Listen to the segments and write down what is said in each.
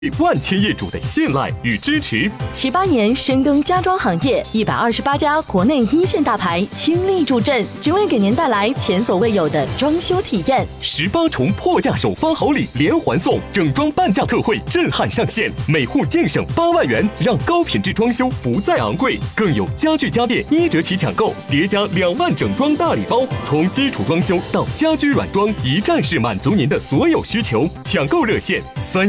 万千业主的信赖与支持 ，18年深耕家装行业，128家国内一线大牌倾力助阵，只为给您带来前所未有的装修体验。 18重破价首发好礼连环送，整装半价特惠震撼上线，每户净省8万元，让高品质装修不再昂贵。更有家具家电1折起抢购，叠加2万整装大礼包，从基础装修到家居软装，一站式满足您的所有需求。抢购热线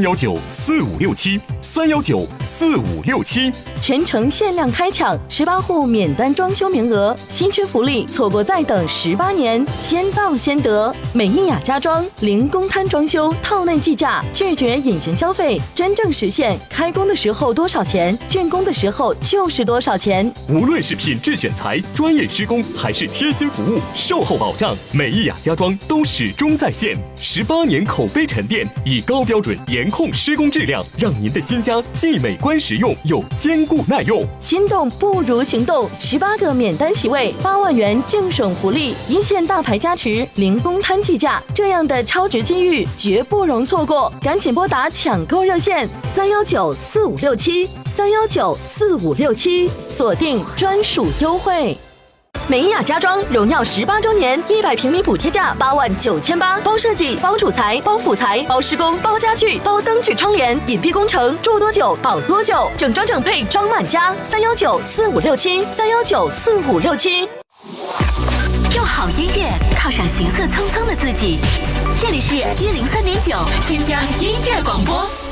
3194567，3194567， 全程限量开抢18户免单装修名额，稀缺福利，错过再等18年，先到先得。美意雅家装零公摊装修，套内计价，拒绝隐形消费，真正实现开工的时候多少钱，竣工的时候就是多少钱。 无论是品质选材、专业施工，还是贴心服务、售后保障，美意雅家装都始终在线。18年口碑沉淀，以高标准严控施工质量，让您的新家既美观实用又坚固耐用。 心动不如行动，18个免单席位，8万元净省福利，一线大牌加持，零公摊计价，这样的超值机遇绝不容错过，赶紧拨打抢购热线3194567，3194567，锁定专属优惠。美意雅家装荣耀18周年，100平米补贴价89800，包设计、包主材、包辅材、包施工、包家具、包灯具窗帘，隐蔽工程，住多久保多久，整装整配装满家，3194567，3194567。 用好音乐犒赏行色匆匆的自己，这里是103.9新疆音乐广播。